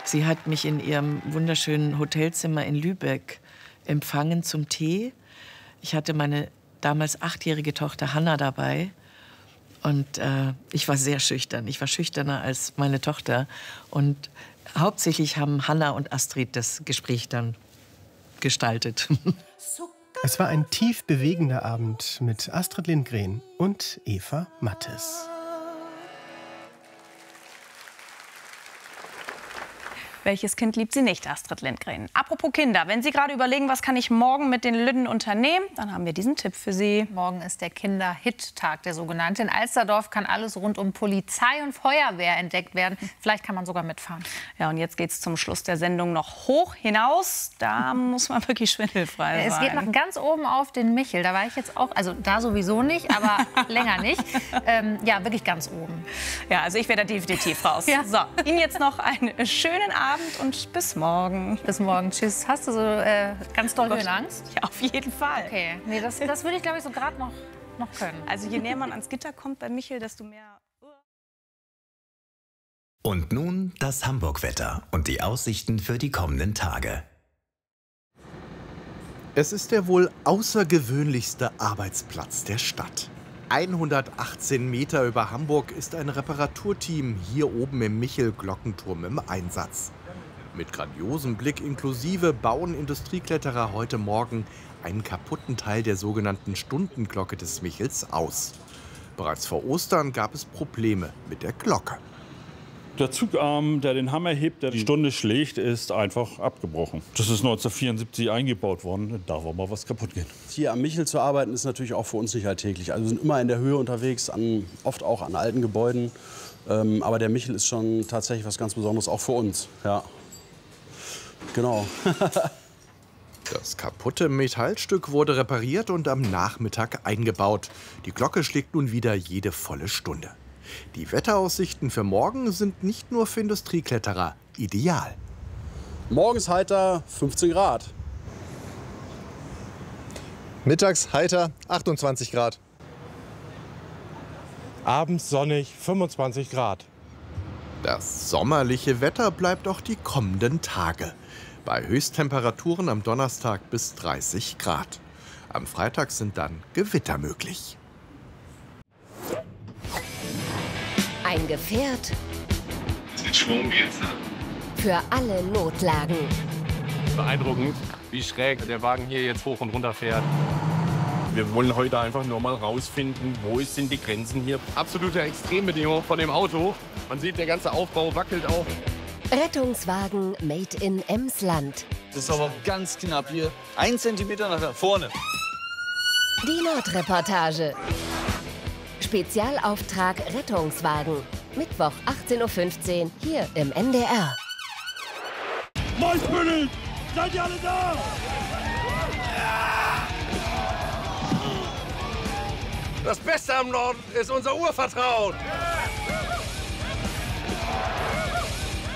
Sie hat mich in ihrem wunderschönen Hotelzimmer in Lübeck empfangen zum Tee. Ich hatte meine damals 8-jährige Tochter Hanna dabei. Und ich war sehr schüchtern. Ich war schüchterner als meine Tochter. Und hauptsächlich haben Hanna und Astrid das Gespräch dann gestaltet. Es war ein tief bewegender Abend mit Astrid Lindgren und Eva Mattes. Welches Kind liebt sie nicht, Astrid Lindgren? Apropos Kinder, wenn Sie gerade überlegen, was kann ich morgen mit den Lüdden unternehmen, dann haben wir diesen Tipp für Sie. Morgen ist der Kinder-Hit-Tag, der sogenannte. In Alsterdorf kann alles rund um Polizei und Feuerwehr entdeckt werden. Vielleicht kann man sogar mitfahren. Ja, und jetzt geht es zum Schluss der Sendung noch hoch hinaus. Da muss man wirklich schwindelfrei sein. Es geht nach ganz oben auf den Michel. Da war ich jetzt auch, also da sowieso nicht, aber länger nicht. Ja, wirklich ganz oben. Ja, also ich wäre da definitiv raus. Ja. So, Ihnen jetzt noch einen schönen Abend und bis morgen. Bis morgen. Tschüss. Hast du so ganz doll Höhenangst? Ja, auf jeden Fall. Okay. Nee, das würde ich, glaube ich, so gerade noch können. Also je näher man ans Gitter kommt bei Michel, desto mehr... Und nun das Hamburg-Wetter und die Aussichten für die kommenden Tage. Es ist der wohl außergewöhnlichste Arbeitsplatz der Stadt. 118 Meter über Hamburg ist ein Reparaturteam hier oben im Michel-Glockenturm im Einsatz. Mit grandiosem Blick inklusive bauen Industriekletterer heute Morgen einen kaputten Teil der sogenannten Stundenglocke des Michels aus. Bereits vor Ostern gab es Probleme mit der Glocke. Der Zugarm, der den Hammer hebt, der die Stunde schlägt, ist einfach abgebrochen. Das ist 1974 eingebaut worden. Da war mal was kaputt gehen. Hier am Michel zu arbeiten, ist natürlich auch für uns nicht alltäglich. Also wir sind immer in der Höhe unterwegs, oft auch an alten Gebäuden. Aber der Michel ist schon tatsächlich was ganz Besonderes, auch für uns. Ja. Genau. Das kaputte Metallstück wurde repariert und am Nachmittag eingebaut. Die Glocke schlägt nun wieder jede volle Stunde. Die Wetteraussichten für morgen sind nicht nur für Industriekletterer ideal. Morgens heiter 15 Grad. Mittags heiter 28 Grad. Abends sonnig 25 Grad. Das sommerliche Wetter bleibt auch die kommenden Tage. Bei Höchsttemperaturen am Donnerstag bis 30 Grad. Am Freitag sind dann Gewitter möglich. Ein Gefährt mit Schwung geht's. für alle Notlagen. Beeindruckend, wie schräg der Wagen hier jetzt hoch und runter fährt. Wir wollen heute einfach nur mal rausfinden, wo sind die Grenzen hier. Absolute Extrembedingungen von dem Auto. Man sieht, der ganze Aufbau wackelt auch. Rettungswagen made in Emsland. Das ist aber ganz knapp hier. 1 Zentimeter nach vorne. Die Nordreportage. Spezialauftrag Rettungswagen. Mittwoch 18:15 Uhr hier im NDR. Mäusbüttel! Seid ihr alle da? Das Beste am Norden ist unser Urvertrauen.